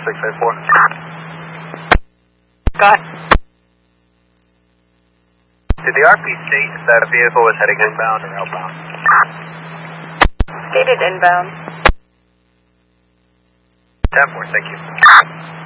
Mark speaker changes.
Speaker 1: 684.
Speaker 2: Go ahead.
Speaker 1: Did the RP state if that vehicle was heading inbound or outbound?
Speaker 2: Stated inbound.
Speaker 1: 10-4, thank you.